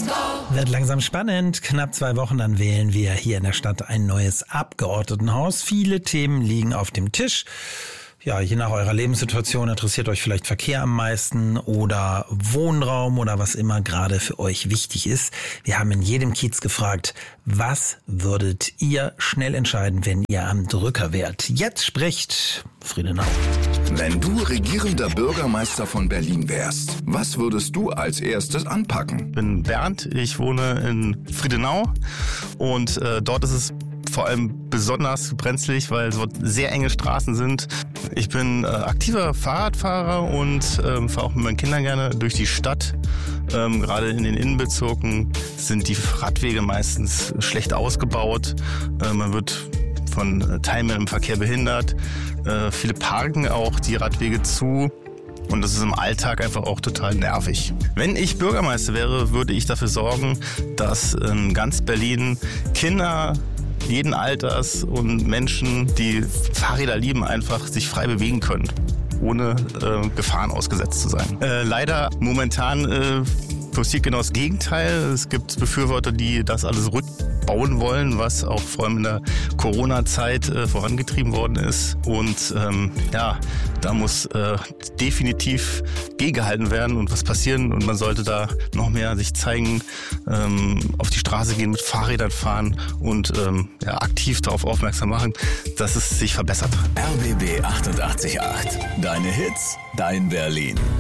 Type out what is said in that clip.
Wird langsam spannend. Knapp 2 Wochen, dann wählen wir hier in der Stadt ein neues Abgeordnetenhaus. Viele Themen liegen auf dem Tisch. Ja, je nach eurer Lebenssituation interessiert euch vielleicht Verkehr am meisten oder Wohnraum oder was immer gerade für euch wichtig ist. Wir haben in jedem Kiez gefragt, was würdet ihr schnell entscheiden, wenn ihr am Drücker wärt? Jetzt spricht Friedenau. Wenn du regierender Bürgermeister von Berlin wärst, was würdest du als erstes anpacken? Ich bin Bernd, ich wohne in Friedenau und dort ist es vor allem besonders brenzlig, weil es dort sehr enge Straßen sind. Ich bin aktiver Fahrradfahrer und fahre auch mit meinen Kindern gerne durch die Stadt. Gerade in den Innenbezirken sind die Radwege meistens schlecht ausgebaut. Man wird von Teilnehmern im Verkehr behindert. Viele parken auch die Radwege zu. Und das ist im Alltag einfach auch total nervig. Wenn ich Bürgermeister wäre, würde ich dafür sorgen, dass in ganz Berlin Kinder jeden Alters und Menschen, die Fahrräder lieben, einfach sich frei bewegen können, ohne Gefahren ausgesetzt zu sein. Leider momentan passiert genau das Gegenteil. Es gibt Befürworter, die das alles rückbauen wollen, was auch vor allem in der Corona-Zeit vorangetrieben worden ist. Und da muss definitiv gegengehalten werden und was passieren. Und man sollte da noch mehr sich zeigen, auf die Straße gehen, mit Fahrrädern fahren und aktiv darauf aufmerksam machen, dass es sich verbessert. RBB 88.8. Deine Hits, dein Berlin.